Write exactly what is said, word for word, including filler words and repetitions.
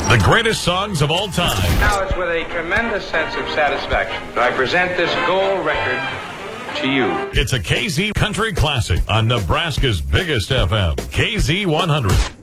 The greatest songs of all time. Now it's with a tremendous sense of satisfaction that I present this gold record to you. It's a K Z Country Classic on Nebraska's biggest F M, K Z one hundred.